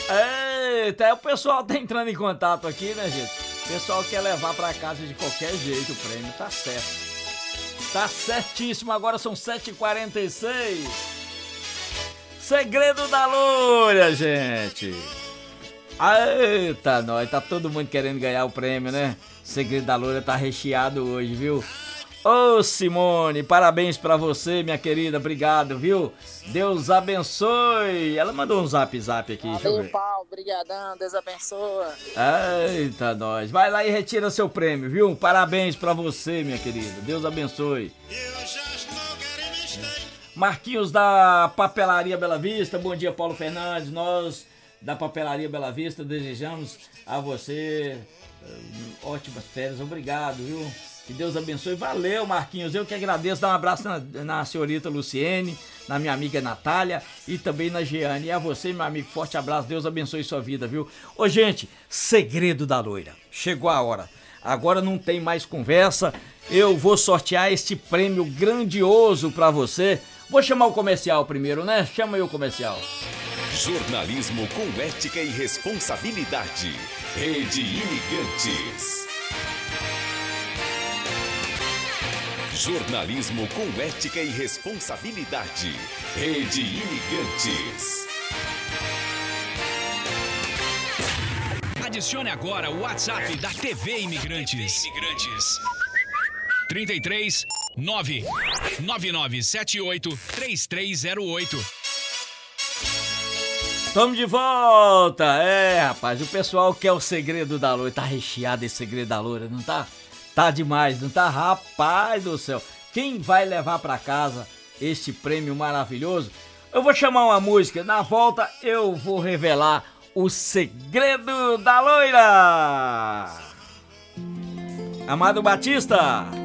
Eita, o pessoal tá entrando em contato aqui, né, gente? O pessoal quer levar pra casa de qualquer jeito o prêmio, tá certo. Tá certíssimo, agora são 7h46. Segredo da loira, gente. Eita, nós, tá todo mundo querendo ganhar o prêmio, né? Segredo da loira tá recheado hoje, viu? Ô Simone, parabéns pra você, minha querida, obrigado, viu? Deus abençoe. Ela mandou um zap aqui, deixa eu Valeu, ver. Paulo, brigadão, Deus abençoa. Eita, nós. Vai lá e retira seu prêmio, viu? Parabéns pra você, minha querida. Deus abençoe. Marquinhos da Papelaria Bela Vista. Bom dia, Paulo Fernandes. Nós da Papelaria Bela Vista desejamos a você ótimas férias. Obrigado, viu? Que Deus abençoe. Valeu, Marquinhos. Eu que agradeço. Dá um abraço na senhorita Luciene, na minha amiga Natália e também na Jeane. E a você, meu amigo, forte abraço. Deus abençoe sua vida, viu? Ô, gente, segredo da loira. Chegou a hora. Agora não tem mais conversa. Eu vou sortear este prêmio grandioso pra você. Vou chamar o comercial primeiro, né? Chama aí o comercial. Jornalismo com ética e responsabilidade. Rede Imigrantes. Jornalismo com ética e responsabilidade. Rede Imigrantes. Adicione agora o WhatsApp da TV Imigrantes. 33 99978 3308. Tamo de volta! Rapaz, o pessoal quer o segredo da loira. Tá recheado esse segredo da loira, não tá? Tá demais, não tá? Rapaz do céu! Quem vai levar pra casa este prêmio maravilhoso? Eu vou chamar uma música. Na volta eu vou revelar o segredo da loira! Amado Batista!